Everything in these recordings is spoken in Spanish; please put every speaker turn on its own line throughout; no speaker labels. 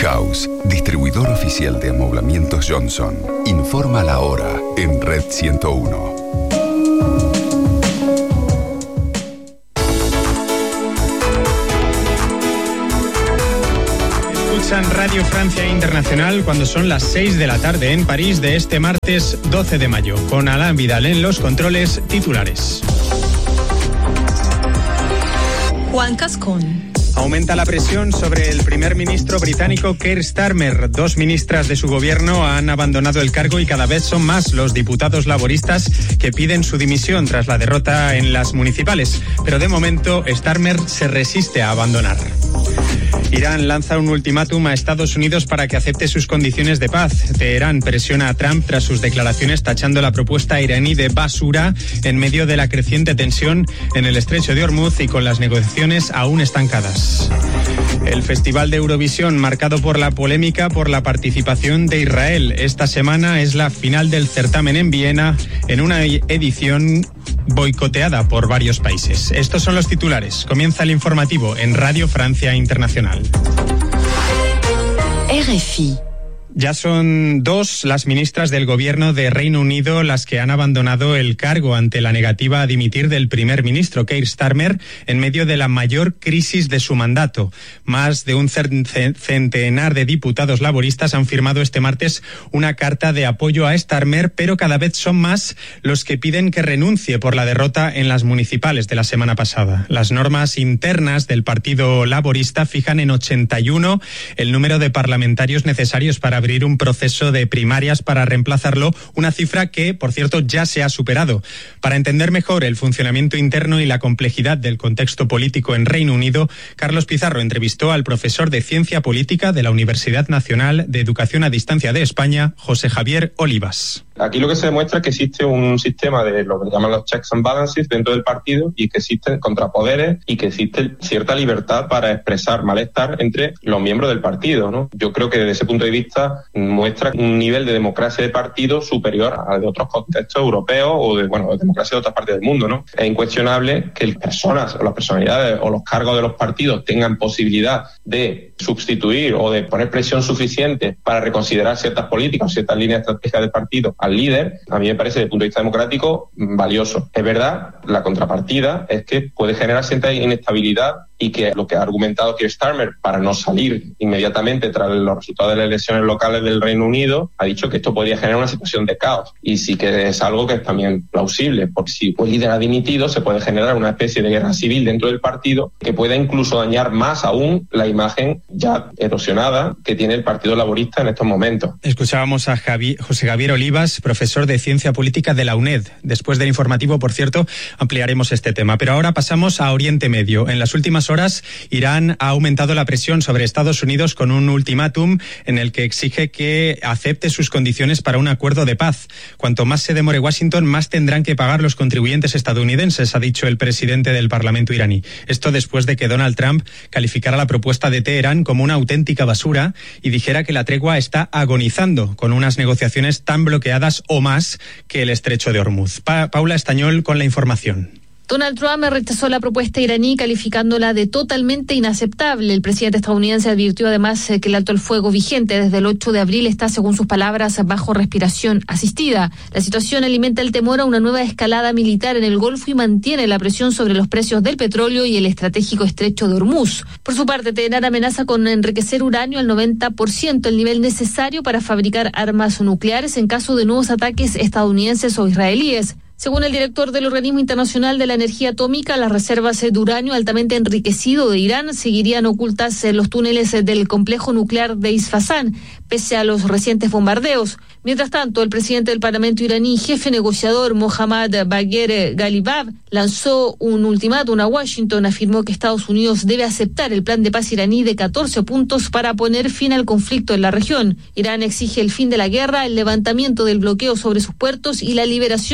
House, distribuidor oficial de amoblamientos Johnson. Informa la hora en Red 101.
Escuchan Radio Francia Internacional cuando son las 6 de la tarde en París de este martes 12 de mayo. Con Alain Vidal en los controles, titulares.
Juan Cascón.
Aumenta la presión sobre el primer ministro británico Keir Starmer. 2 ministras de su gobierno han abandonado el cargo y cada vez son más los diputados laboristas que piden su dimisión tras la derrota en las municipales. Pero de momento Starmer se resiste a abandonar. Irán lanza un ultimátum a Estados Unidos para que acepte sus condiciones de paz. Teherán presiona a Trump tras sus declaraciones tachando la propuesta iraní de basura en medio de la creciente tensión en el estrecho de Hormuz y con las negociaciones aún estancadas. El Festival de Eurovisión, marcado por la polémica por la participación de Israel. Esta semana es la final del certamen en Viena, en una edición boicoteada por varios países. Estos son los titulares. Comienza el informativo en Radio Francia Internacional.
RFI.
Ya son 2 las ministras del gobierno de Reino Unido las que han abandonado el cargo ante la negativa a dimitir del primer ministro Keir Starmer en medio de la mayor crisis de su mandato. Más de un centenar de diputados laboristas han firmado este martes una carta de apoyo a Starmer, pero cada vez son más los que piden que renuncie por la derrota en las municipales de la semana pasada. Las normas internas del Partido Laborista fijan en 81 el número de parlamentarios necesarios para abrir un proceso de primarias para reemplazarlo, una cifra que, por cierto, ya se ha superado. Para entender mejor el funcionamiento interno y la complejidad del contexto político en Reino Unido, Carlos Pizarro entrevistó al profesor de Ciencia Política de la Universidad Nacional de Educación a Distancia de España, José Javier Olivas.
Aquí lo que se demuestra es que existe un sistema de lo que llaman los checks and balances dentro del partido y que existen contrapoderes y que existe cierta libertad para expresar malestar entre los miembros del partido, ¿no? Yo creo que desde ese punto de vista muestra un nivel de democracia de partido superior al de otros contextos europeos o de democracia de otras partes del mundo, ¿no? Es incuestionable que las personas o las personalidades o los cargos de los partidos tengan posibilidad de sustituir o de poner presión suficiente para reconsiderar ciertas políticas o ciertas líneas estratégicas del partido al líder. A mí me parece, desde el punto de vista democrático, valioso. Es verdad, la contrapartida es que puede generar cierta inestabilidad y que lo que ha argumentado Keir Starmer para no salir inmediatamente tras los resultados de las elecciones locales del Reino Unido, ha dicho que esto podría generar una situación de caos. Y sí que es algo que es también plausible, porque si el líder ha dimitido, se puede generar una especie de guerra civil dentro del partido que pueda incluso dañar más aún la imagen ya erosionada que tiene el Partido Laborista en estos momentos.
Escuchábamos a José Javier Olivas, profesor de Ciencia Política de la UNED. Después del informativo, por cierto, ampliaremos este tema. Pero ahora pasamos a Oriente Medio. En las últimas horas, Irán ha aumentado la presión sobre Estados Unidos con un ultimátum en el que exige que acepte sus condiciones para un acuerdo de paz. Cuanto más se demore Washington, más tendrán que pagar los contribuyentes estadounidenses, ha dicho el presidente del Parlamento iraní. Esto después de que Donald Trump calificara la propuesta de Teherán como una auténtica basura y dijera que la tregua está agonizando con unas negociaciones tan bloqueadas o más que el estrecho de Hormuz. Paula Estañol con la información.
Donald Trump rechazó la propuesta iraní calificándola de totalmente inaceptable. El presidente estadounidense advirtió además que el alto el fuego vigente desde el 8 de abril está, según sus palabras, bajo respiración asistida. La situación alimenta el temor a una nueva escalada militar en el Golfo y mantiene la presión sobre los precios del petróleo y el estratégico estrecho de Hormuz. Por su parte, Teherán amenaza con enriquecer uranio al 90%, el nivel necesario para fabricar armas nucleares en caso de nuevos ataques estadounidenses o israelíes. Según el director del Organismo Internacional de la Energía Atómica, las reservas de uranio altamente enriquecido de Irán seguirían ocultas en los túneles del complejo nuclear de Isfahán, pese a los recientes bombardeos. Mientras tanto, el presidente del Parlamento iraní, jefe negociador Mohammad Bagher Ghalibaf, lanzó un ultimátum a Washington. Afirmó que Estados Unidos debe aceptar el plan de paz iraní de 14 puntos para poner fin al conflicto en la región. Irán exige el fin de la guerra, el levantamiento del bloqueo sobre sus puertos y la liberación de sus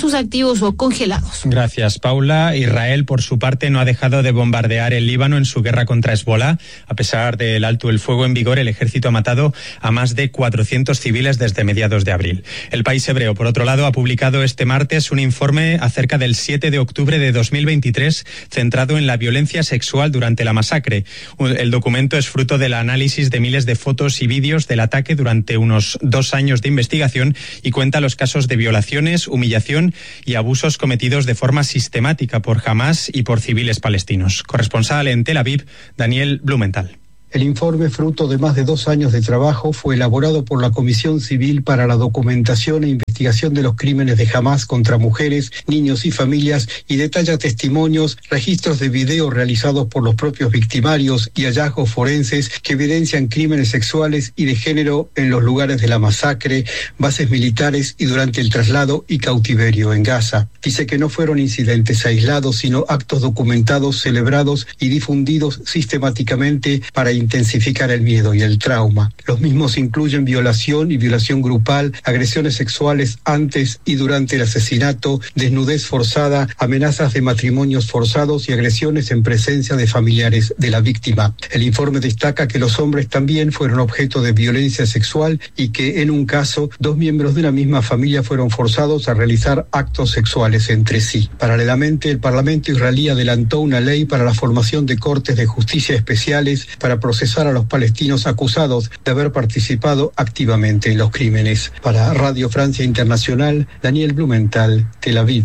sus activos o congelados.
Gracias, Paula. Israel, por su parte, no ha dejado de bombardear el Líbano en su guerra contra Hezbolá. A pesar del alto el fuego en vigor, el ejército ha matado a más de 400 civiles desde mediados de abril. El País Hebreo, por otro lado, ha publicado este martes un informe acerca del 7 de octubre de 2023, centrado en la violencia sexual durante la masacre. El documento es fruto del análisis de miles de fotos y vídeos del ataque durante unos 2 años de investigación y cuenta los casos de violaciones, humillación y abusos cometidos de forma sistemática por Hamás y por civiles palestinos. Corresponsal en Tel Aviv, Daniel Blumenthal.
El informe, fruto de más de 2 años de trabajo, fue elaborado por la Comisión Civil para la Documentación e Investigación de los Crímenes de Hamás contra mujeres, niños y familias y detalla testimonios, registros de video realizados por los propios victimarios y hallazgos forenses que evidencian crímenes sexuales y de género en los lugares de la masacre, bases militares y durante el traslado y cautiverio en Gaza. Dice que no fueron incidentes aislados, sino actos documentados, celebrados y difundidos sistemáticamente para intensificar el miedo y el trauma. Los mismos incluyen violación y violación grupal, agresiones sexuales antes y durante el asesinato, desnudez forzada, amenazas de matrimonios forzados y agresiones en presencia de familiares de la víctima. El informe destaca que los hombres también fueron objeto de violencia sexual y que en un caso 2 miembros de una misma familia fueron forzados a realizar actos sexuales entre sí. Paralelamente, el Parlamento israelí adelantó una ley para la formación de cortes de justicia especiales para procesar a los palestinos acusados de haber participado activamente en los crímenes. Para Radio Francia Internacional, Daniel Blumenthal, Tel Aviv.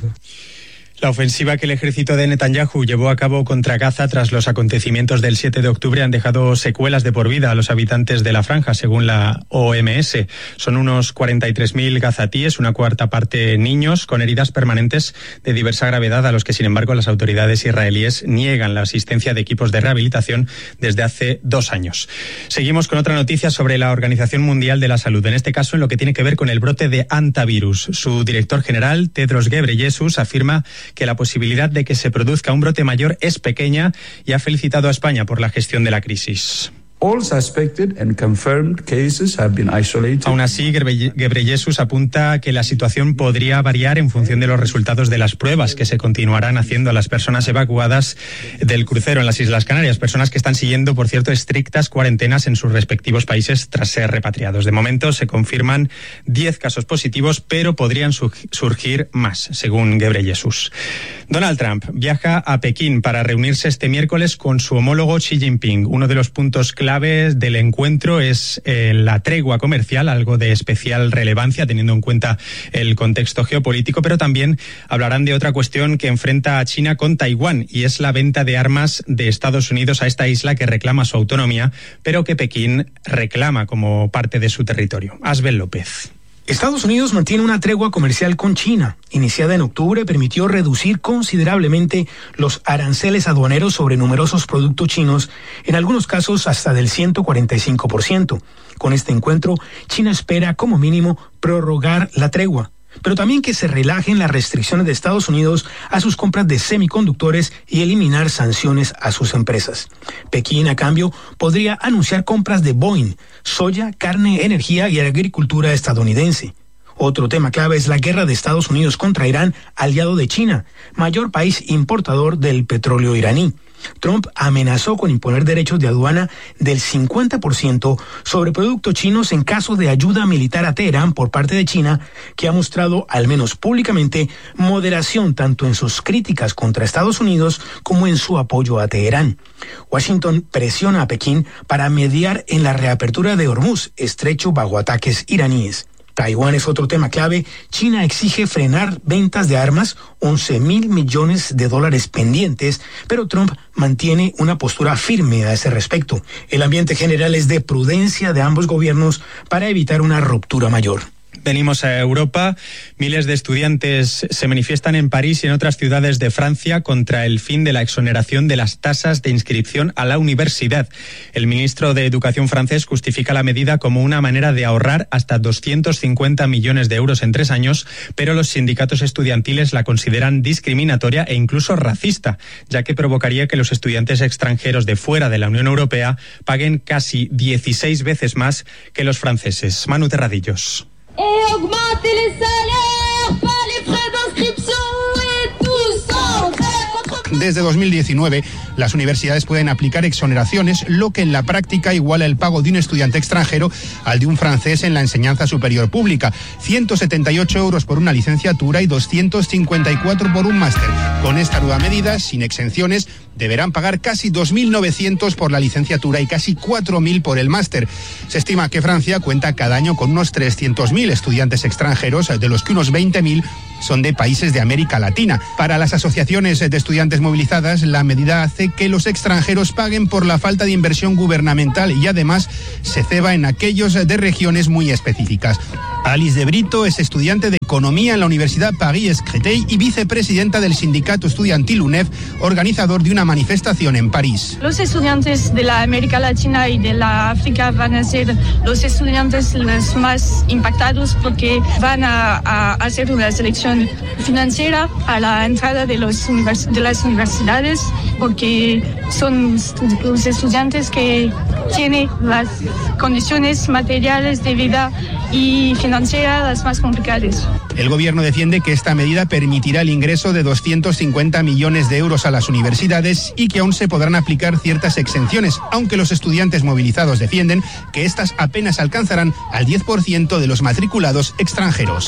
La ofensiva que el ejército de Netanyahu llevó a cabo contra Gaza tras los acontecimientos del 7 de octubre han dejado secuelas de por vida a los habitantes de la franja, según la OMS. Son unos 43.000 gazatíes, una cuarta parte niños, con heridas permanentes de diversa gravedad, a los que, sin embargo, las autoridades israelíes niegan la asistencia de equipos de rehabilitación desde hace 2 años. Seguimos con otra noticia sobre la Organización Mundial de la Salud, en este caso en lo que tiene que ver con el brote de hantavirus. Su director general, Tedros Ghebreyesus, afirma que la posibilidad de que se produzca un brote mayor es pequeña y ha felicitado a España por la gestión de la crisis. Aún así, Ghebreyesus apunta que la situación podría variar en función de los resultados de las pruebas que se continuarán haciendo a las personas evacuadas del crucero en las Islas Canarias, personas que están siguiendo, por cierto, estrictas cuarentenas en sus respectivos países tras ser repatriados. De momento se confirman 10 casos positivos, pero podrían surgir más, según Ghebreyesus. Donald Trump viaja a Pekín para reunirse este miércoles con su homólogo Xi Jinping. Uno de los puntos claves del encuentro es la tregua comercial, algo de especial relevancia teniendo en cuenta el contexto geopolítico, pero también hablarán de otra cuestión que enfrenta a China con Taiwán, y es la venta de armas de Estados Unidos a esta isla que reclama su autonomía, pero que Pekín reclama como parte de su territorio. Asbel López.
Estados Unidos mantiene una tregua comercial con China. Iniciada en octubre, permitió reducir considerablemente los aranceles aduaneros sobre numerosos productos chinos, en algunos casos hasta del 145%. Con este encuentro, China espera como mínimo prorrogar la tregua, pero también que se relajen las restricciones de Estados Unidos a sus compras de semiconductores y eliminar sanciones a sus empresas. Pekín, a cambio, podría anunciar compras de Boeing, soya, carne, energía y agricultura estadounidense. Otro tema clave es la guerra de Estados Unidos contra Irán, aliado de China, mayor país importador del petróleo iraní. Trump amenazó con imponer derechos de aduana del 50% sobre productos chinos en caso de ayuda militar a Teherán por parte de China, que ha mostrado, al menos públicamente, moderación tanto en sus críticas contra Estados Unidos como en su apoyo a Teherán. Washington presiona a Pekín para mediar en la reapertura de Hormuz, estrecho bajo ataques iraníes. Taiwán es otro tema clave. China exige frenar ventas de armas, $11.000 millones pendientes, pero Trump mantiene una postura firme a ese respecto. El ambiente general es de prudencia de ambos gobiernos para evitar una ruptura mayor.
Venimos a Europa. Miles de estudiantes se manifiestan en París y en otras ciudades de Francia contra el fin de la exoneración de las tasas de inscripción a la universidad. El ministro de Educación francés justifica la medida como una manera de ahorrar hasta 250 millones de euros en 3 años, pero los sindicatos estudiantiles la consideran discriminatoria e incluso racista, ya que provocaría que los estudiantes extranjeros de fuera de la Unión Europea paguen casi 16 veces más que los franceses. Manu Terradillos.
Et augmenter les salaires, pas les frais d'inscription. Desde 2019, las universidades pueden aplicar exoneraciones, lo que en la práctica iguala el pago de un estudiante extranjero al de un francés en la enseñanza superior pública. 178 euros por una licenciatura y 254 por un máster. Con esta nueva medida, sin exenciones, deberán pagar casi 2.900 por la licenciatura y casi 4.000 por el máster. Se estima que Francia cuenta cada año con unos 300.000 estudiantes extranjeros, de los que unos 20.000 son de países de América Latina. Para las asociaciones de estudiantes movilizadas, la medida hace que los extranjeros paguen por la falta de inversión gubernamental y además se ceba en aquellos de regiones muy específicas. Alice de Brito es estudiante de Economía en la Universidad París-Créteil y vicepresidenta del sindicato estudiantil UNEF, organizador de una manifestación en París.
Los estudiantes de la América Latina y de la África van a ser los estudiantes los más impactados porque van a hacer una selección financiera a la entrada de las universidades, porque son los estudiantes que tienen las condiciones materiales de vida y financieras las más complicadas.
El gobierno defiende que esta medida permitirá el ingreso de 250 millones de euros a las universidades y que aún se podrán aplicar ciertas exenciones, aunque los estudiantes movilizados defienden que estas apenas alcanzarán al 10% de los matriculados extranjeros.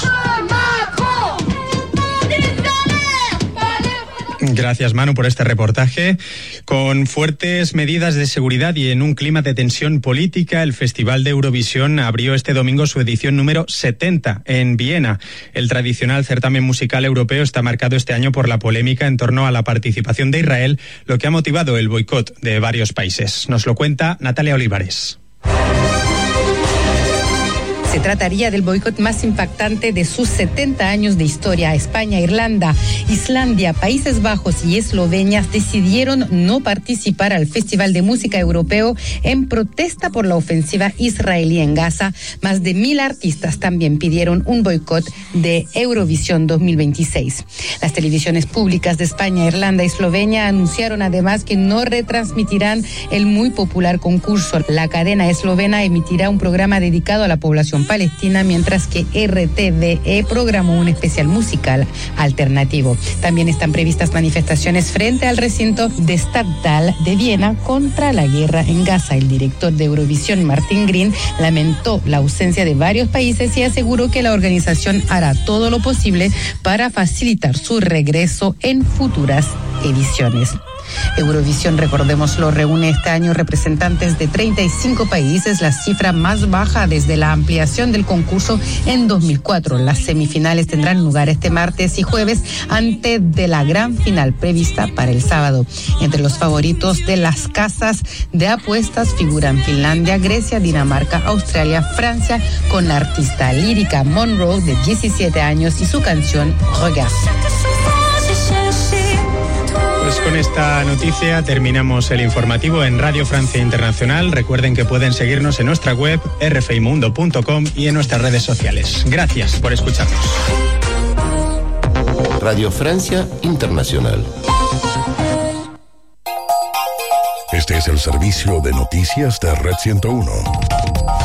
Gracias, Manu, por este reportaje. Con fuertes medidas de seguridad y en un clima de tensión política, el Festival de Eurovisión abrió este domingo su edición número 70 en Viena. El tradicional certamen musical europeo está marcado este año por la polémica en torno a la participación de Israel, lo que ha motivado el boicot de varios países. Nos lo cuenta Natalia Olivares.
Se trataría del boicot más impactante de sus 70 años de historia. España, Irlanda, Islandia, Países Bajos y Eslovenia decidieron no participar al Festival de Música Europeo en protesta por la ofensiva israelí en Gaza. Más de 1.000 artistas también pidieron un boicot de Eurovisión 2026. Las televisiones públicas de España, Irlanda y Eslovenia anunciaron además que no retransmitirán el muy popular concurso. La cadena eslovena emitirá un programa dedicado a la población palestina, mientras que RTVE programó un especial musical alternativo. También están previstas manifestaciones frente al recinto de Stadthalle de Viena contra la guerra en Gaza. El director de Eurovisión, Martin Green, lamentó la ausencia de varios países y aseguró que la organización hará todo lo posible para facilitar su regreso en futuras ediciones. Eurovisión, recordémoslo, reúne este año representantes de 35 países, la cifra más baja desde la ampliación del concurso en 2004. Las semifinales tendrán lugar este martes y jueves antes de la gran final prevista para el sábado. Entre los favoritos de las casas de apuestas figuran Finlandia, Grecia, Dinamarca, Australia, Francia, con la artista lírica Monroe de 17 años y su canción Regard.
Pues con esta noticia terminamos el informativo en Radio Francia Internacional. Recuerden que pueden seguirnos en nuestra web rfimundo.com y en nuestras redes sociales. Gracias por escucharnos.
Radio Francia Internacional.
Este es el servicio de noticias de Red 101.